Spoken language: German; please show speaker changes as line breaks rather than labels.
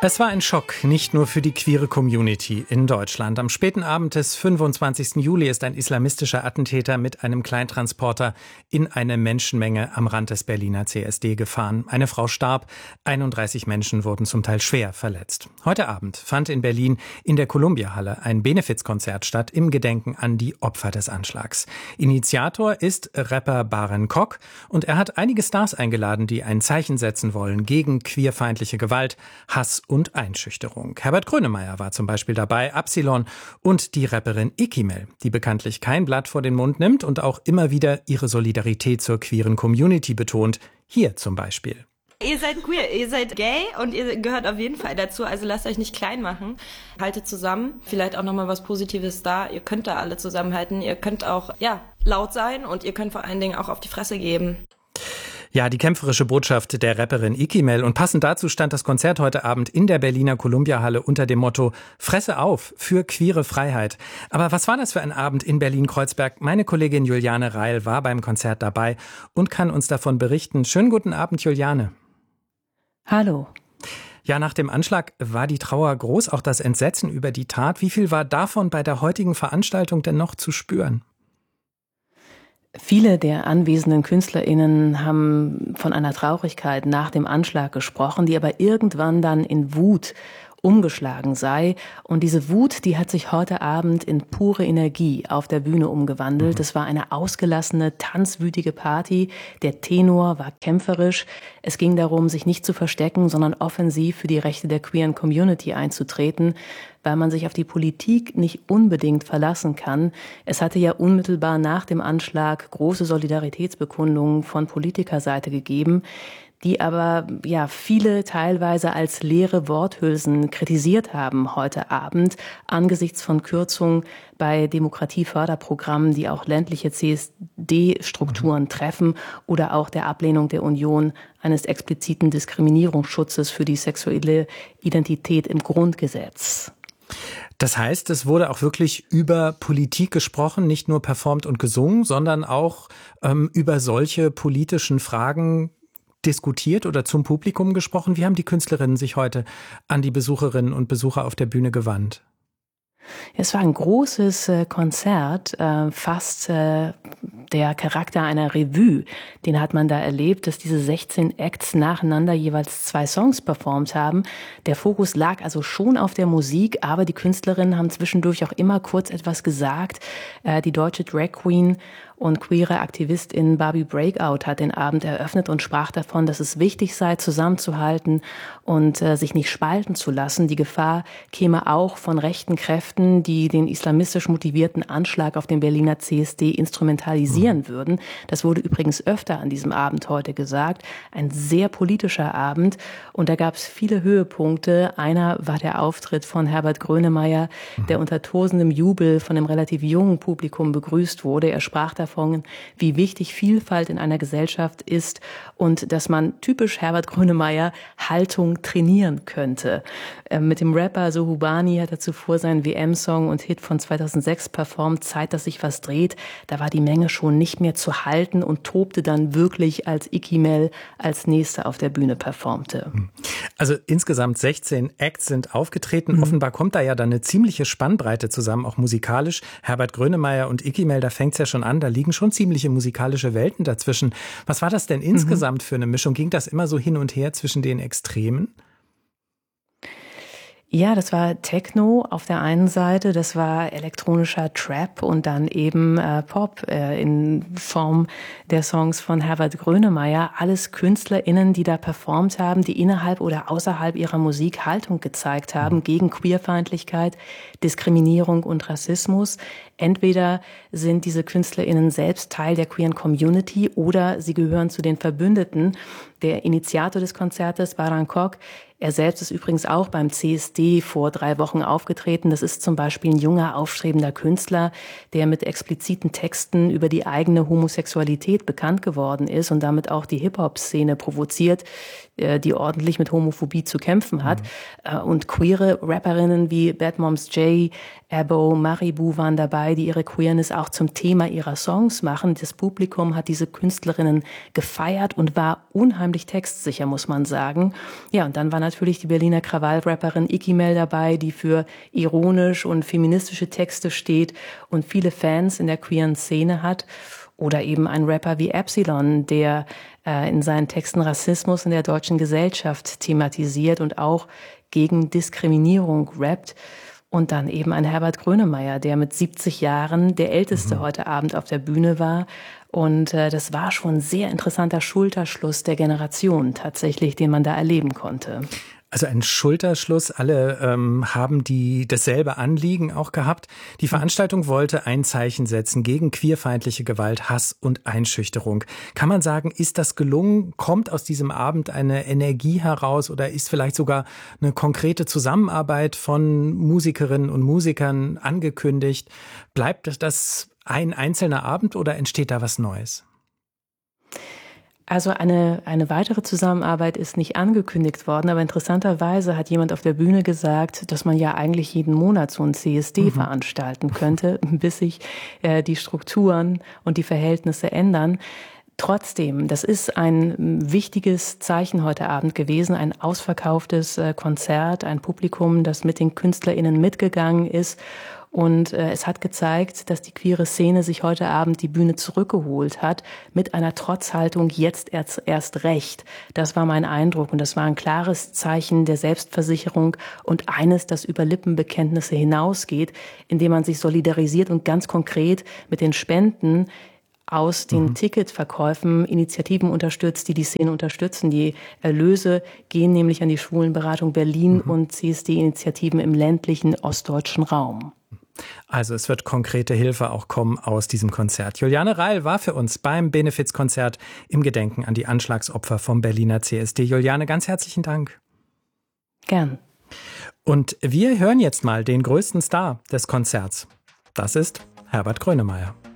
Es war ein Schock, nicht nur für die queere Community in Deutschland. Am späten Abend des 25. Juli ist ein islamistischer Attentäter mit einem Kleintransporter in eine Menschenmenge am Rand des Berliner CSD gefahren. Eine Frau starb, 31 Menschen wurden zum Teil schwer verletzt. Heute Abend fand in Berlin in der Columbia-Halle ein Benefizkonzert statt im Gedenken an die Opfer des Anschlags. Initiator ist Rapper Baran Kok und er hat einige Stars eingeladen, die ein Zeichen setzen wollen gegen queerfeindliche Gewalt, Hass und Einschüchterung. Herbert Grönemeyer war zum Beispiel dabei, Absilon und die Rapperin Ikimel, die bekanntlich kein Blatt vor den Mund nimmt und auch immer wieder ihre Solidarität zur queeren Community betont. Hier zum Beispiel.
Ihr seid queer, ihr seid gay und ihr gehört auf jeden Fall dazu, also lasst euch nicht klein machen. Haltet zusammen, vielleicht auch nochmal was Positives da. Ihr könnt da alle zusammenhalten, ihr könnt auch laut sein und ihr könnt vor allen Dingen auch auf die Fresse geben.
Ja, die kämpferische Botschaft der Rapperin Ikimel. Und passend dazu stand das Konzert heute Abend in der Berliner Columbia-Halle unter dem Motto Fresse auf für queere Freiheit. Aber was war das für ein Abend in Berlin-Kreuzberg? Meine Kollegin Juliane Reil war beim Konzert dabei und kann uns davon berichten. Schönen guten Abend, Juliane.
Hallo.
Ja, nach dem Anschlag war die Trauer groß, auch das Entsetzen über die Tat. Wie viel war davon bei der heutigen Veranstaltung denn noch zu spüren?
Viele der anwesenden KünstlerInnen haben von einer Traurigkeit nach dem Anschlag gesprochen, die aber irgendwann dann in Wut umgeschlagen sei. Und diese Wut, die hat sich heute Abend in pure Energie auf der Bühne umgewandelt. Es war eine ausgelassene, tanzwütige Party. Der Tenor war kämpferisch. Es ging darum, sich nicht zu verstecken, sondern offensiv für die Rechte der queeren Community einzutreten, weil man sich auf die Politik nicht unbedingt verlassen kann. Es hatte ja unmittelbar nach dem Anschlag große Solidaritätsbekundungen von Politikerseite gegeben, die aber viele teilweise als leere Worthülsen kritisiert haben heute Abend angesichts von Kürzungen bei Demokratieförderprogrammen, die auch ländliche CSD-Strukturen treffen oder auch der Ablehnung der Union eines expliziten Diskriminierungsschutzes für die sexuelle Identität im Grundgesetz.
Das heißt, es wurde auch wirklich über Politik gesprochen, nicht nur performt und gesungen, sondern auch über solche politischen Fragen diskutiert oder zum Publikum gesprochen. Wie haben die Künstlerinnen sich heute an die Besucherinnen und Besucher auf der Bühne gewandt?
Es war ein großes Konzert, fast der Charakter einer Revue. Den hat man da erlebt, dass diese 16 Acts nacheinander jeweils 2 Songs performt haben. Der Fokus lag also schon auf der Musik, aber die Künstlerinnen haben zwischendurch auch immer kurz etwas gesagt. Die deutsche Drag Queen und queere Aktivistin Barbie Breakout hat den Abend eröffnet und sprach davon, dass es wichtig sei, zusammenzuhalten und sich nicht spalten zu lassen. Die Gefahr käme auch von rechten Kräften, die den islamistisch motivierten Anschlag auf den Berliner CSD instrumentalisieren würden. Das wurde übrigens öfter an diesem Abend heute gesagt. Ein sehr politischer Abend und da gab es viele Höhepunkte. Einer war der Auftritt von Herbert Grönemeyer, der unter tosendem Jubel von einem relativ jungen Publikum begrüßt wurde. Er sprach davon, wie wichtig Vielfalt in einer Gesellschaft ist und dass man typisch Herbert Grönemeyer Haltung trainieren könnte. Mit dem Rapper Sohubani hat er zuvor seinen WM-Song und Hit von 2006 performt, Zeit, dass sich was dreht. Da war die Menge schon nicht mehr zu halten und tobte dann wirklich, als Ikimel als Nächste auf der Bühne performte.
Also insgesamt 16 Acts sind aufgetreten. Offenbar kommt da ja dann eine ziemliche Spannbreite zusammen, auch musikalisch. Herbert Grönemeyer und Ikimel, da fängt's ja schon an, da liegen schon ziemliche musikalische Welten dazwischen. Was war das denn insgesamt für eine Mischung? Ging das immer so hin und her zwischen den Extremen?
Ja, das war Techno auf der einen Seite, das war elektronischer Trap und dann eben Pop in Form der Songs von Herbert Grönemeyer. Alles KünstlerInnen, die da performt haben, die innerhalb oder außerhalb ihrer Musik Haltung gezeigt haben gegen Queerfeindlichkeit, Diskriminierung und Rassismus. Entweder sind diese KünstlerInnen selbst Teil der queeren Community oder sie gehören zu den Verbündeten. Der Initiator des Konzertes, Baran Kok, er selbst ist übrigens auch beim CSD vor 3 Wochen aufgetreten. Das ist zum Beispiel ein junger, aufstrebender Künstler, der mit expliziten Texten über die eigene Homosexualität bekannt geworden ist und damit auch die Hip-Hop-Szene provoziert, die ordentlich mit Homophobie zu kämpfen hat. Und queere Rapperinnen wie Bad Moms J, Abo, Maribu waren dabei, die ihre Queerness auch zum Thema ihrer Songs machen. Das Publikum hat diese Künstlerinnen gefeiert und war unheimlich unheimlich textsicher, muss man sagen. Ja, und dann war natürlich die Berliner Krawall-Rapperin Ikimel dabei, die für ironisch und feministische Texte steht und viele Fans in der queeren Szene hat. Oder eben ein Rapper wie Epsilon, der in seinen Texten Rassismus in der deutschen Gesellschaft thematisiert und auch gegen Diskriminierung rappt. Und dann eben ein Herbert Grönemeyer, der mit 70 Jahren der Älteste heute Abend auf der Bühne war. Und das war schon ein sehr interessanter Schulterschluss der Generation tatsächlich, den man da erleben konnte.
Also ein Schulterschluss, alle haben dasselbe Anliegen auch gehabt. Die Veranstaltung wollte ein Zeichen setzen gegen queerfeindliche Gewalt, Hass und Einschüchterung. Kann man sagen, ist das gelungen? Kommt aus diesem Abend eine Energie heraus oder ist vielleicht sogar eine konkrete Zusammenarbeit von Musikerinnen und Musikern angekündigt? Bleibt das ein einzelner Abend oder entsteht da was Neues?
Also eine weitere Zusammenarbeit ist nicht angekündigt worden, aber interessanterweise hat jemand auf der Bühne gesagt, dass man ja eigentlich jeden Monat so ein CSD veranstalten könnte, bis sich die Strukturen und die Verhältnisse ändern. Trotzdem, das ist ein wichtiges Zeichen heute Abend gewesen, ein ausverkauftes Konzert, ein Publikum, das mit den KünstlerInnen mitgegangen ist. Und es hat gezeigt, dass die queere Szene sich heute Abend die Bühne zurückgeholt hat, mit einer Trotzhaltung jetzt erst recht. Das war mein Eindruck und das war ein klares Zeichen der Selbstversicherung und eines, das über Lippenbekenntnisse hinausgeht, indem man sich solidarisiert und ganz konkret mit den Spenden aus den Ticketverkäufen Initiativen unterstützt, die Szene unterstützen. Die Erlöse gehen nämlich an die Schwulenberatung Berlin und CSD-Initiativen im ländlichen ostdeutschen Raum.
Also es wird konkrete Hilfe auch kommen aus diesem Konzert. Juliane Reil war für uns beim Benefizkonzert im Gedenken an die Anschlagsopfer vom Berliner CSD. Juliane, ganz herzlichen Dank.
Gern.
Und wir hören jetzt mal den größten Star des Konzerts. Das ist Herbert Grönemeyer.